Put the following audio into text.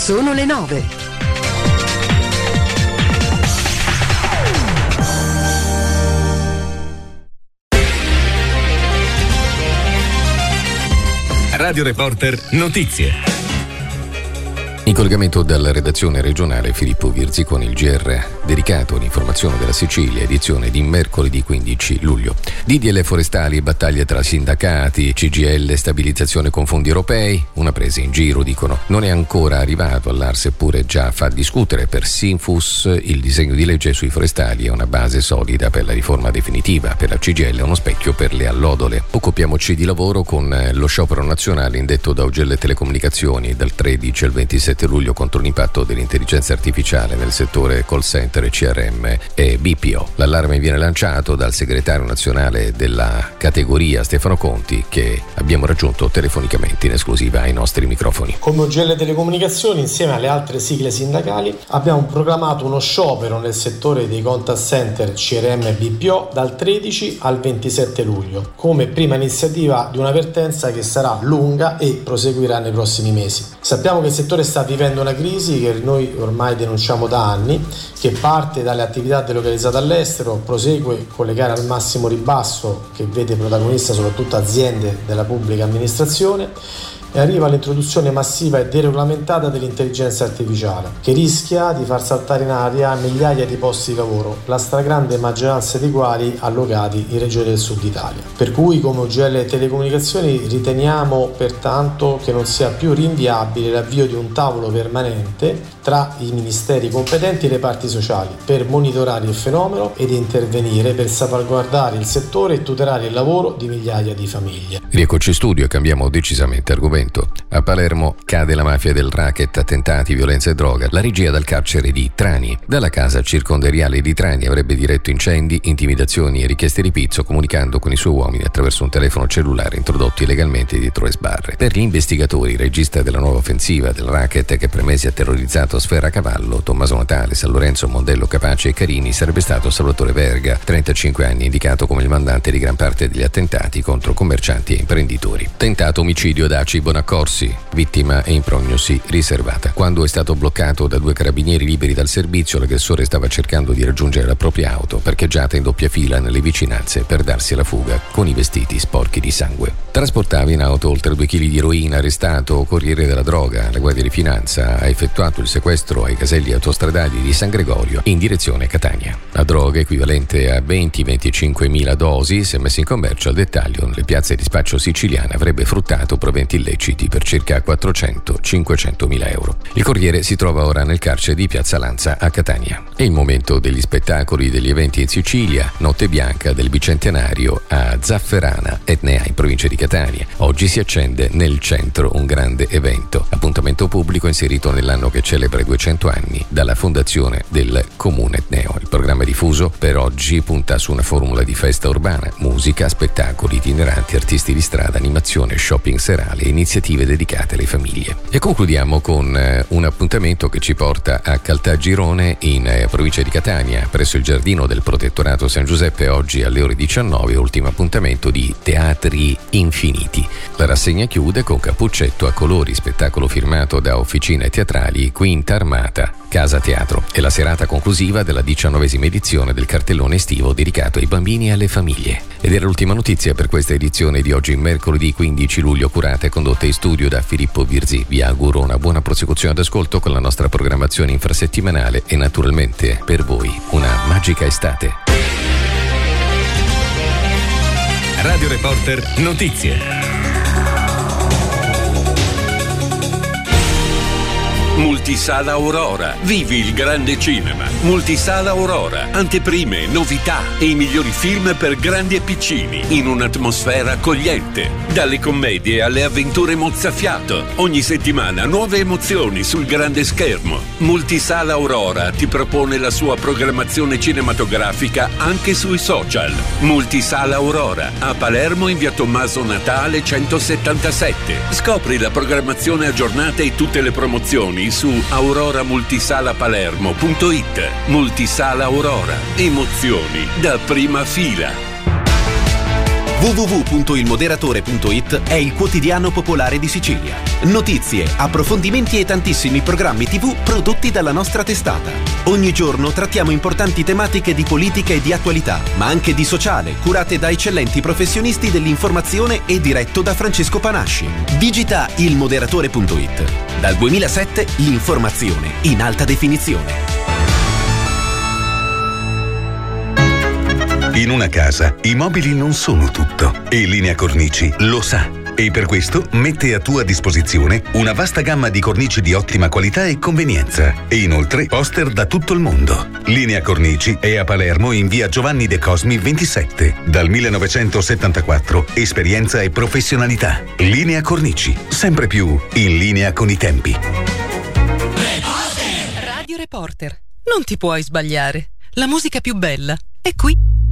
Sono le 9. Radio Reporter Notizie. In collegamento dalla redazione regionale Filippo Virzi con il GR dedicato all'informazione della Sicilia, edizione di mercoledì 15 luglio. DDL forestali e battaglie tra sindacati, CGIL, stabilizzazione con fondi europei, una presa in giro, dicono. Non è ancora arrivato all'AR, seppure già fa discutere. Per Sinfus il disegno di legge sui forestali è una base solida per la riforma definitiva, per la CGIL è uno specchio per le allodole. Occupiamoci di lavoro con lo sciopero nazionale indetto da UGL Telecomunicazioni dal 13 al 27 luglio contro l'impatto dell'intelligenza artificiale nel settore call center, CRM e BPO. L'allarme viene lanciato dal segretario nazionale della categoria Stefano Conti, che abbiamo raggiunto telefonicamente in esclusiva ai nostri microfoni. Come UGL Telecomunicazioni, insieme alle altre sigle sindacali, abbiamo proclamato uno sciopero nel settore dei contact center CRM e BPO dal 13 al 27 luglio, come prima iniziativa di un'avvertenza che sarà lunga e proseguirà nei prossimi mesi. Sappiamo che il settore sta vivendo una crisi che noi ormai denunciamo da anni, che parte dalle attività delocalizzate all'estero, prosegue con le gare al massimo ribasso che vede protagonista soprattutto aziende della pubblica amministrazione e arriva all'introduzione massiva e deregolamentata dell'intelligenza artificiale, che rischia di far saltare in aria migliaia di posti di lavoro, la stragrande maggioranza dei quali allocati in regioni del sud Italia. Per cui, come UGL Telecomunicazioni, riteniamo pertanto che non sia più rinviabile l'avvio di un tavolo permanente tra i ministeri competenti e le parti sociali per monitorare il fenomeno ed intervenire per salvaguardare il settore e tutelare il lavoro di migliaia di famiglie. Rieccoci in studio e cambiamo decisamente argomento. A Palermo cade la mafia del racket, attentati, violenza e droga. La regia dal carcere di Trani. Dalla casa circondariale di Trani avrebbe diretto incendi, intimidazioni e richieste di pizzo, comunicando con i suoi uomini attraverso un telefono cellulare introdotti illegalmente dietro le sbarre. Per gli investigatori, il regista della nuova offensiva del racket che per mesi ha terrorizzato Sfera Cavallo, Tommaso Natale, San Lorenzo, Mondello, Capace e Carini, sarebbe stato Salvatore Verga, 35 anni, indicato come il mandante di gran parte degli attentati contro commercianti e imprenditori. Tentato omicidio da Aci Bonaccorsi, vittima e in prognosi riservata. Quando è stato bloccato da 2 carabinieri liberi dal servizio, l'aggressore stava cercando di raggiungere la propria auto, parcheggiata in doppia fila nelle vicinanze, per darsi alla fuga con i vestiti sporchi di sangue. Trasportava in auto oltre 2 kg di eroina, arrestato Corriere della Droga. La Guardia di Finanza ha effettuato il sequestro ai caselli autostradali di San Gregorio in direzione Catania. La droga, equivalente a 20-25 mila dosi, se messa in commercio al dettaglio nelle piazze di spaccio siciliane, avrebbe fruttato proventi illeciti per circa 400-500 mila euro. Il Corriere si trova ora nel carcere di Piazza Lanza a Catania. È il momento degli spettacoli, degli eventi in Sicilia. Notte bianca del bicentenario a Zafferana, Etnea, in provincia di Catania. Oggi si accende nel centro un grande evento. Appuntamento pubblico inserito nell'anno che celebra i 200 anni dalla fondazione del comune etneo. Il programma diffuso per oggi punta su una formula di festa urbana: musica, spettacoli itineranti, artisti di strada, animazione, shopping serale e iniziative dedicate alle famiglie. E concludiamo con un appuntamento che ci porta a Caltagirone, in provincia di Catania, presso il giardino del Protettorato San Giuseppe, oggi alle ore 19, ultimo appuntamento di Teatri Infiniti. La rassegna chiude con Cappuccetto a colori, spettacolo firmato da Officine Teatrali Quinta Armata Casa Teatro. È la serata conclusiva della 19ª edizione del cartellone estivo dedicato ai bambini e alle famiglie. Ed era l'ultima notizia per questa edizione di oggi, mercoledì 15 luglio, curata e condotta in studio da Filippo Virzi. Vi auguro una buona prosecuzione d'ascolto con la nostra programmazione infrasettimanale e naturalmente per voi una magica estate. Radio Reporter Notizie. Multisala Aurora. Vivi il grande cinema. Multisala Aurora. Anteprime, novità e i migliori film per grandi e piccini in un'atmosfera accogliente. Dalle commedie alle avventure mozzafiato. Ogni settimana nuove emozioni sul grande schermo. Multisala Aurora ti propone la sua programmazione cinematografica anche sui social. Multisala Aurora a Palermo in via Tommaso Natale 177. Scopri la programmazione aggiornata e tutte le promozioni su auroramultisalapalermo.it. Multisala Aurora. Emozioni da prima fila. www.ilmoderatore.it è il quotidiano popolare di Sicilia. Notizie, approfondimenti e tantissimi programmi TV prodotti dalla nostra testata. Ogni giorno trattiamo importanti tematiche di politica e di attualità, ma anche di sociale, curate da eccellenti professionisti dell'informazione e diretto da Francesco Panasci. Digita ilmoderatore.it. Dal 2007 l'informazione in alta definizione. In una casa, i mobili non sono tutto e Linea Cornici lo sa. E per questo mette a tua disposizione una vasta gamma di cornici di ottima qualità e convenienza. E inoltre poster da tutto il mondo. Linea Cornici è a Palermo in via Giovanni De Cosmi 27. Dal 1974, esperienza e professionalità. Linea Cornici, sempre più in linea con i tempi. Radio Reporter. Non ti puoi sbagliare. La musica più bella è qui.